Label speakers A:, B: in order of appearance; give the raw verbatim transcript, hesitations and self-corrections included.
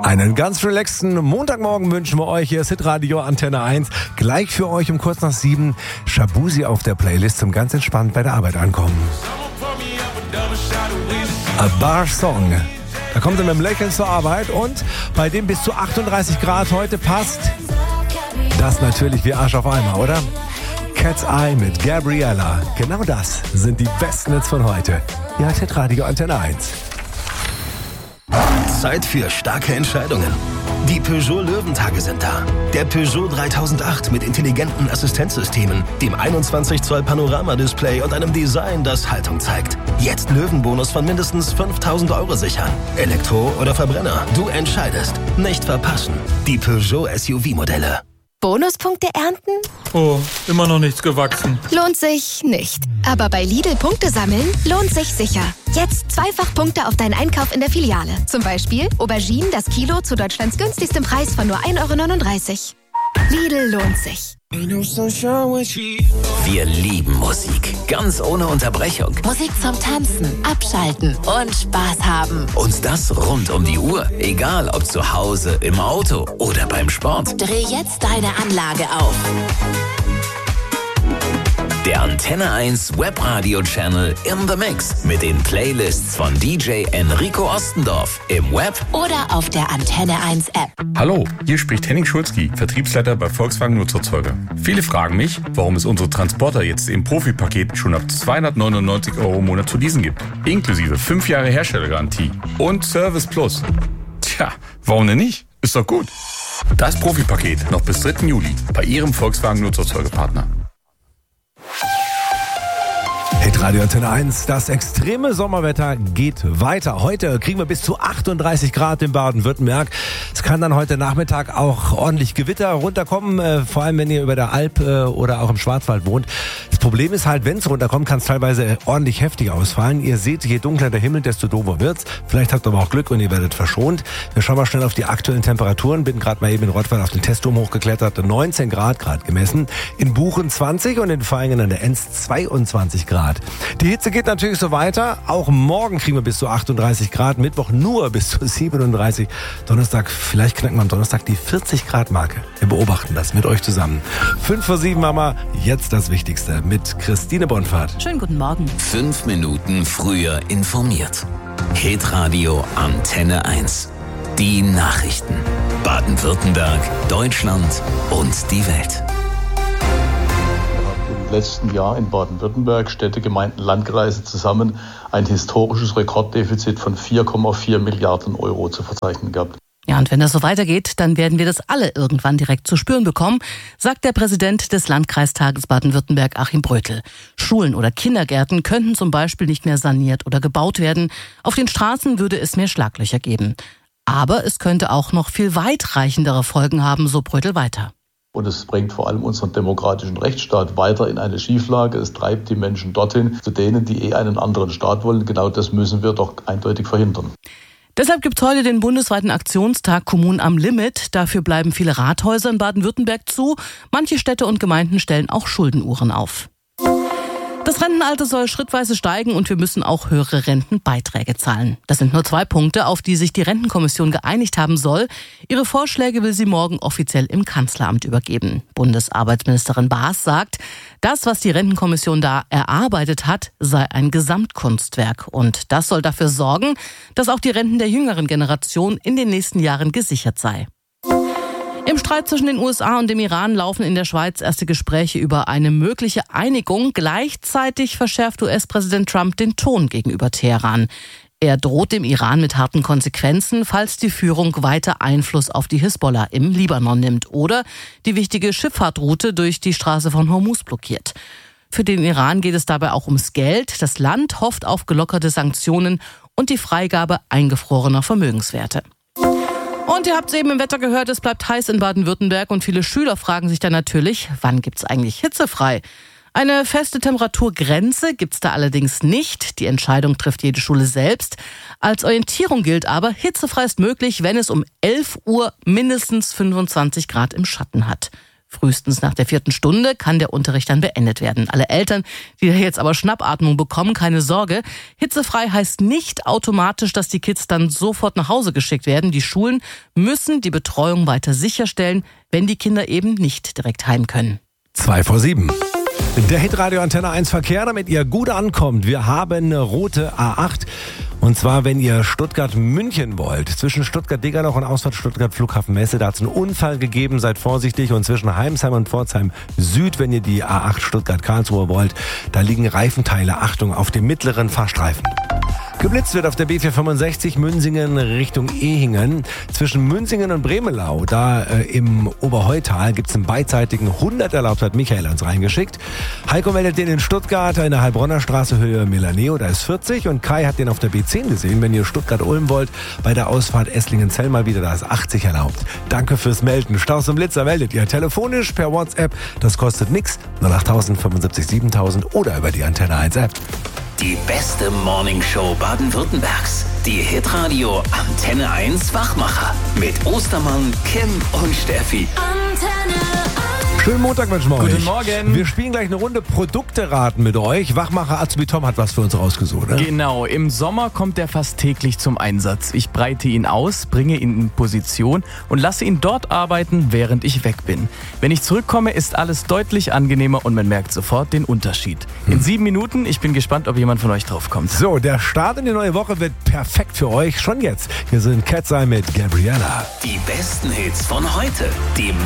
A: Einen ganz relaxten Montagmorgen wünschen wir euch. Hier ist Hitradio Antenne eins. Gleich für euch um kurz nach sieben Shaboozey auf der Playlist zum ganz entspannt bei der Arbeit ankommen. A Bar Song. Da kommt er mit dem Lächeln zur Arbeit und bei dem bis zu achtunddreißig Grad heute passt das natürlich wie Arsch auf Eimer, oder? Cat's Eye mit Gabriella. Genau das sind die besten Hits von heute. Hier hat Hitradio Antenne eins.
B: Zeit für starke Entscheidungen. Die Peugeot Löwentage sind da. Der Peugeot dreitausendacht mit intelligenten Assistenzsystemen, dem einundzwanzig Zoll Panoramadisplay und einem Design, das Haltung zeigt. Jetzt Löwenbonus von mindestens fünftausend Euro sichern. Elektro oder Verbrenner, du entscheidest. Nicht verpassen. Die Peugeot S U V-Modelle.
C: Bonuspunkte ernten?
D: Oh, immer noch nichts gewachsen.
C: Lohnt sich nicht. Aber bei Lidl Punkte sammeln lohnt sich sicher. Jetzt zweifach Punkte auf deinen Einkauf in der Filiale. Zum Beispiel Auberginen das Kilo zu Deutschlands günstigstem Preis von nur ein Euro neununddreißig. Lidl lohnt sich.
E: Wir lieben Musik, ganz ohne Unterbrechung.
F: Musik zum Tanzen, Abschalten und Spaß haben.
E: Und das rund um die Uhr, egal ob zu Hause, im Auto oder beim Sport.
F: Dreh jetzt deine Anlage auf.
E: Der Antenne eins Webradio-Channel in the Mix mit den Playlists von D J Enrico Ostendorf im Web
F: oder auf der Antenne eins App.
G: Hallo, hier spricht Henning Schulzki, Vertriebsleiter bei Volkswagen Nutzerzeuger. Viele fragen mich, warum es unsere Transporter jetzt im Profi-Paket schon ab zweihundertneunundneunzig Euro im Monat zu leasen gibt. Inklusive fünf Jahre Herstellergarantie und Service Plus. Tja, warum denn nicht? Ist doch gut. Das Profi-Paket noch bis dritten Juli bei Ihrem Volkswagen Nutzerzeugerpartner.
A: Hitradio Antenne eins, das extreme Sommerwetter geht weiter. Heute kriegen wir bis zu achtunddreißig Grad in Baden-Württemberg. Es kann dann heute Nachmittag auch ordentlich Gewitter runterkommen, äh, vor allem wenn ihr über der Alp äh, oder auch im Schwarzwald wohnt. Das Problem ist halt, wenn es runterkommt, kann es teilweise ordentlich heftig ausfallen. Ihr seht, je dunkler der Himmel, desto doofer wird's. Vielleicht habt ihr aber auch Glück und ihr werdet verschont. Wir schauen mal schnell auf die aktuellen Temperaturen. Bin gerade mal eben in Rottweil auf den Testturm hochgeklettert. neunzehn Grad gerade gemessen. In Buchen zwanzig und in Vaihingen an der Enz zweiundzwanzig Grad. Die Hitze geht natürlich so weiter. Auch morgen kriegen wir bis zu achtunddreißig Grad. Mittwoch nur bis zu siebenunddreißig. Donnerstag, vielleicht knacken wir am Donnerstag die vierzig Grad Marke. Wir beobachten das mit euch zusammen. fünf vor sieben, Mama. Jetzt das Wichtigste mit Christine Bonfahrt.
H: Schönen guten Morgen.
E: Fünf Minuten früher informiert. Hitradio Antenne eins. Die Nachrichten. Baden-Württemberg, Deutschland und die Welt.
I: Im letzten Jahr in Baden-Württemberg, Städte, Gemeinden, Landkreise zusammen ein historisches Rekorddefizit von vier Komma vier Milliarden Euro zu verzeichnen gehabt.
H: Ja, und wenn das so weitergeht, dann werden wir das alle irgendwann direkt zu spüren bekommen, sagt der Präsident des Landkreistages Baden-Württemberg, Achim Brötel. Schulen oder Kindergärten könnten zum Beispiel nicht mehr saniert oder gebaut werden. Auf den Straßen würde es mehr Schlaglöcher geben. Aber es könnte auch noch viel weitreichendere Folgen haben, so Brötel weiter.
I: Und es bringt vor allem unseren demokratischen Rechtsstaat weiter in eine Schieflage. Es treibt die Menschen dorthin, zu denen, die eh einen anderen Staat wollen. Genau das müssen wir doch eindeutig verhindern.
H: Deshalb gibt es heute den bundesweiten Aktionstag Kommunen am Limit. Dafür bleiben viele Rathäuser in Baden-Württemberg zu. Manche Städte und Gemeinden stellen auch Schuldenuhren auf. Das Rentenalter soll schrittweise steigen und wir müssen auch höhere Rentenbeiträge zahlen. Das sind nur zwei Punkte, auf die sich die Rentenkommission geeinigt haben soll. Ihre Vorschläge will sie morgen offiziell im Kanzleramt übergeben. Bundesarbeitsministerin Baas sagt, das, was die Rentenkommission da erarbeitet hat, sei ein Gesamtkunstwerk. Und das soll dafür sorgen, dass auch die Renten der jüngeren Generation in den nächsten Jahren gesichert sei. Im Streit zwischen den U S A und dem Iran laufen in der Schweiz erste Gespräche über eine mögliche Einigung. Gleichzeitig verschärft U S-Präsident Trump den Ton gegenüber Teheran. Er droht dem Iran mit harten Konsequenzen, falls die Führung weiter Einfluss auf die Hisbollah im Libanon nimmt oder die wichtige Schifffahrtroute durch die Straße von Hormuz blockiert. Für den Iran geht es dabei auch ums Geld. Das Land hofft auf gelockerte Sanktionen und die Freigabe eingefrorener Vermögenswerte. Und ihr habt es eben im Wetter gehört, es bleibt heiß in Baden-Württemberg und viele Schüler fragen sich dann natürlich, wann gibt's eigentlich hitzefrei? Eine feste Temperaturgrenze gibt's da allerdings nicht. Die Entscheidung trifft jede Schule selbst. Als Orientierung gilt aber, hitzefrei ist möglich, wenn es um elf Uhr mindestens fünfundzwanzig Grad im Schatten hat. Frühestens nach der vierten Stunde kann der Unterricht dann beendet werden. Alle Eltern, die jetzt aber Schnappatmung bekommen, keine Sorge. Hitzefrei heißt nicht automatisch, dass die Kids dann sofort nach Hause geschickt werden. Die Schulen müssen die Betreuung weiter sicherstellen, wenn die Kinder eben nicht direkt heim können.
A: Zwei vor sieben. Der Hitradio Antenne eins Verkehr, damit ihr gut ankommt. Wir haben eine rote A acht. Und zwar, wenn ihr Stuttgart-München wollt. Zwischen Stuttgart-Degerloch und Ausfahrt Stuttgart-Flughafen-Messe. Da hat es einen Unfall gegeben. Seid vorsichtig. Und zwischen Heimsheim und Pforzheim Süd, wenn ihr die A acht Stuttgart-Karlsruhe wollt, da liegen Reifenteile. Achtung, auf dem mittleren Fahrstreifen. Geblitzt wird auf der B vierhundertfünfundsechzig Münzingen Richtung Ehingen. Zwischen Münzingen und Bremelau, da äh, im Oberheutal, gibt's einen beidseitigen hundert erlaubt, hat Michael uns reingeschickt. Heiko meldet den in Stuttgart in der Heilbronner Straße Höhe Milaneo, da ist vierzig. Und Kai hat den auf der B zehn gesehen, wenn ihr Stuttgart-Ulm wollt, bei der Ausfahrt Esslingen-Zell mal wieder, da ist achtzig erlaubt. Danke fürs Melden. Staus und Blitzer meldet ihr telefonisch per WhatsApp. Das kostet nix. null acht fünfundsiebzig siebentausend oder über die Antenne eins App.
E: Die beste Morningshow Baden-Württembergs. Die Hitradio Antenne eins Wachmacher. Mit Ostermann, Kim und Steffi.
C: Antenne eins.
A: Schönen Montag wünschen wir euch.
D: Guten Morgen.
A: Wir spielen gleich eine Runde Produkte raten mit euch. Wachmacher Azubi Tom hat was für uns rausgesucht. Ne?
J: Genau, im Sommer kommt er fast täglich zum Einsatz. Ich breite ihn aus, bringe ihn in Position und lasse ihn dort arbeiten, während ich weg bin. Wenn ich zurückkomme, ist alles deutlich angenehmer und man merkt sofort den Unterschied. In sieben Minuten, ich bin gespannt, ob jemand von euch drauf kommt.
A: So, der Start in die neue Woche wird perfekt für euch. Schon jetzt. Hier sind Cat's Eye mit Gabriella.
E: Die besten Hits von heute. Die